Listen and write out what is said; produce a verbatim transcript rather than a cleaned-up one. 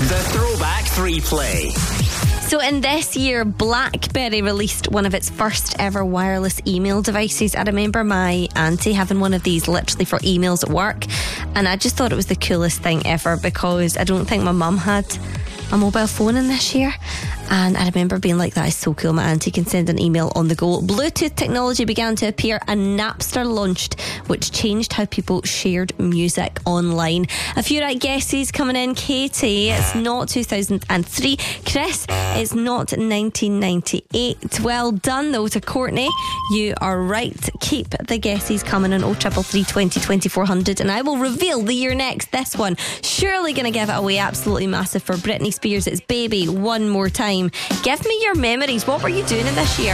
The Throwback three Play. So in this year, BlackBerry released one of its first ever wireless email devices. I remember my auntie having one of these literally for emails at work, and I just thought it was the coolest thing ever because I don't think my mum had a mobile phone in this year. And I remember being like, that is so cool, my auntie can send an email on the go. Bluetooth technology began to appear and Napster launched, which changed how people shared music online. A few right guesses coming in. Katie, it's not two thousand three. Chris, it's not nineteen ninety-eight. Well done though to Courtney. You are right. Keep the guesses coming on oh three three three, twenty, twenty-four hundred, and I will reveal the year next. This one, surely going to give it away. Absolutely massive for Britney Spears. It's Baby One More Time. Give me your memories. What were you doing in this year?